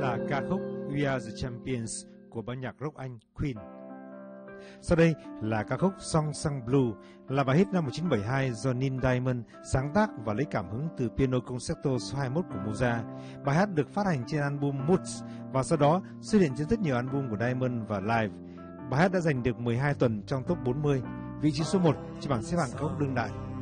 là ca khúc We Are The Champions của ban nhạc rock Anh Queen. Sau đây là ca khúc Song Sung Blue, là bài hit năm 1972 do Neil Diamond sáng tác và lấy cảm hứng từ piano concerto số 21 của Mozart. Bài hát được phát hành trên album Moods và sau đó xuất hiện trên rất nhiều album của Diamond và Live. Bài hát đã giành được 12 tuần trong top 40, vị trí số 1 trên bảng xếp hạng ca khúc đương đại.